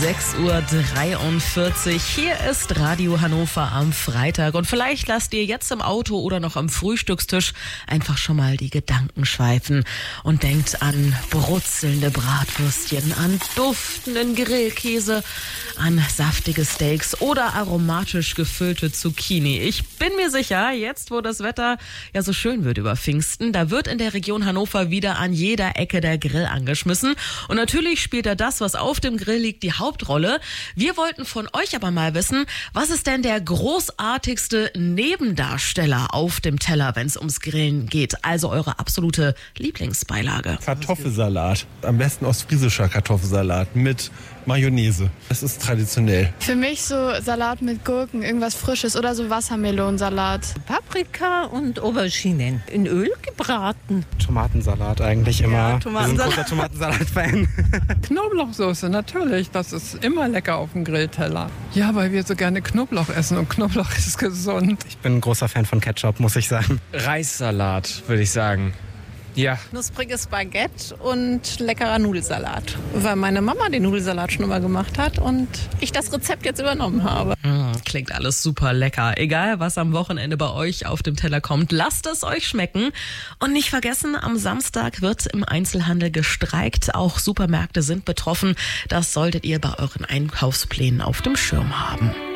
6:43 Uhr. Hier ist Radio Hannover am Freitag. Und vielleicht lasst ihr jetzt im Auto oder noch am Frühstückstisch einfach schon mal die Gedanken schweifen und denkt an brutzelnde Bratwürstchen, an duftenden Grillkäse, an saftige Steaks oder aromatisch gefüllte Zucchini. Ich bin mir sicher, jetzt wo das Wetter ja so schön wird über Pfingsten, da wird in der Region Hannover wieder an jeder Ecke der Grill angeschmissen. Und natürlich spielt da das, was auf dem Grill liegt, die Hauptrolle. Wir wollten von euch aber mal wissen, was ist denn der großartigste Nebendarsteller auf dem Teller, wenn es ums Grillen geht? Also eure absolute Lieblingsbeilage. Kartoffelsalat. Am besten ostfriesischer Kartoffelsalat mit Mayonnaise. Das ist traditionell. Für mich so Salat mit Gurken, irgendwas Frisches oder so Wassermelonensalat. Paprika und Auberginen in Öl gebraten. Tomatensalat eigentlich immer. Ja, Wir sind großer Tomatensalat-Fan. Knoblauchsoße, natürlich. Das ist immer lecker auf dem Grillteller. Ja, weil wir so gerne Knoblauch essen und Knoblauch ist gesund. Ich bin ein großer Fan von Ketchup, muss ich sagen. Reissalat, würde ich sagen. Ja. Knuspriges Baguette und leckerer Nudelsalat. Weil meine Mama den Nudelsalat schon immer gemacht hat und ich das Rezept jetzt übernommen habe. Klingt alles super lecker. Egal, was am Wochenende bei euch auf dem Teller kommt, lasst es euch schmecken. Und nicht vergessen, am Samstag wird im Einzelhandel gestreikt. Auch Supermärkte sind betroffen. Das solltet ihr bei euren Einkaufsplänen auf dem Schirm haben.